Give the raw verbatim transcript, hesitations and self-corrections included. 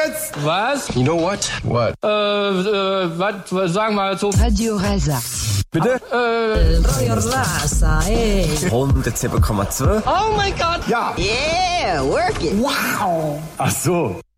jetzt? Was? You know what? What? Äh, äh, was, sagen wir so. Radio Rasa. Bitte? Äh, Radio Rasa, ey. hundertsieben Komma zwei. oh mein Gott. Ja. Yeah, work it. Ach so.